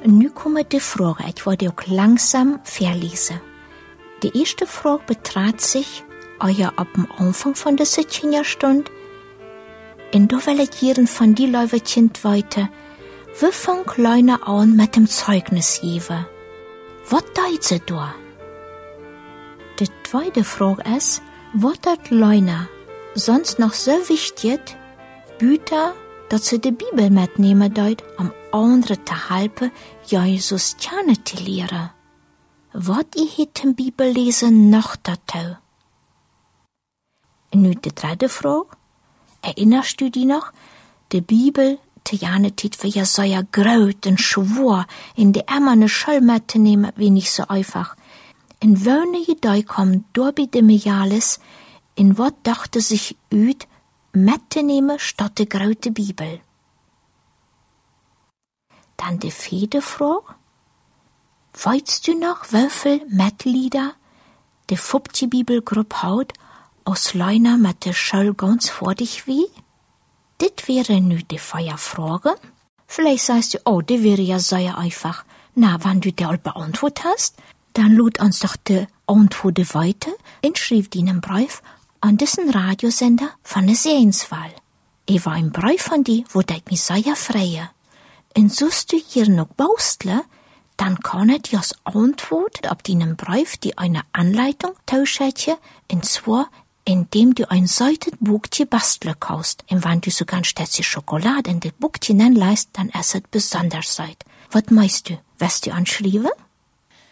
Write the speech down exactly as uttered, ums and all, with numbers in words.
Nu kommen die Fragen. Ich werde auch langsam verlesen. Die erste Frage betrat sich, euer ab dem Anfang von der siebzehn-Stunde. Und da will ich jeden von die Leute Kind weiter. Wir fangen kleiner an mit dem Zeugnis geben. Was deut sie da? Die zweite Frage ist, was dat Leute sonst noch so wichtig, Büter, dass sie die Bibel mitnehmen deut, am anderen zu helfen, Jesus kennen zu lernen. Was ich hätte in Bibel lesen noch dazu? Und nun die dritte Frage. Erinnerst du dich noch? Die Bibel, die Janetit, wie ja so ja groß und schwor, in die immer eine Schule zu nehmen, wie nicht so einfach. In welche Idee kommt durch die Mejalis, in was dachte sich üt, mitzunehmen statt der große Bibel? Dann die vierte Frage. Weißt du noch, wie viel Mitglieder die Fupti-Bibelgruppe hat, aus Leuna mit der Schule ganz vor dich wie? Das wäre nu die Feierfrage. Vielleicht sagst du, oh, die wäre ja sehr einfach. Na, wenn du die all beantwortet hast, dann lud uns doch die Antworten weiter und schrieb dir einen Brief an diesen Radiosender von der Sehenswahl. Ich war ein Brief von dir, wo ich mich sehr freue. Und sollst du hier noch baustle, dann kann ich dir als Antwort auf deinen Brief die eine Anleitung tauschen, und zwar indem du ein seites Buchchen basteln kannst. Und wenn du sogar ein Stätzchen Schokolade in das Buchchen anleist, dann ist es besonders seit. Was meinst du? Wirst du anschreiben?